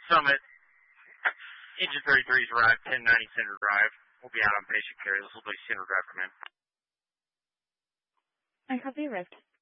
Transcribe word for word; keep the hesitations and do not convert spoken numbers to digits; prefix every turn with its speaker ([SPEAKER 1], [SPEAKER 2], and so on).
[SPEAKER 1] Summit. Engine thirty-three's arrived, ten ninety Center Drive. We'll be out on patient care. This will be Center Drive from him.
[SPEAKER 2] I copy Rift.